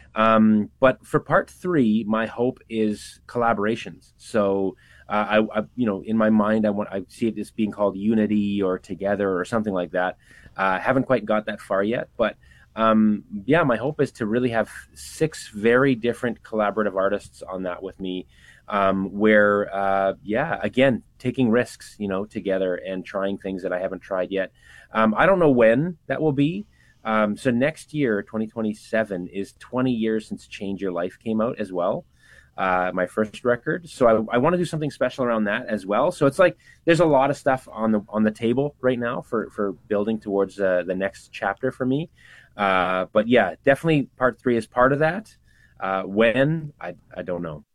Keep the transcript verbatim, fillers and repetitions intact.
Um, but for part three, my hope is collaborations. So uh, I, I, you know, in my mind, I want I see it as being called Unity or Together or something like that. I uh, haven't quite got that far yet, but um, yeah, my hope is to really have six very different collaborative artists on that with me, um, where uh, yeah, again, taking risks, you know, together and trying things that I haven't tried yet. Um, I don't know when that will be. Um, so next year, twenty twenty-seven, is twenty years since Change Your Life came out as well. Uh, my first record. So I, I want to do something special around that as well. So it's like there's a lot of stuff on the on the table right now for for building towards uh, the next chapter for me. Uh, but yeah, definitely part three is part of that. Uh, when I I don't know.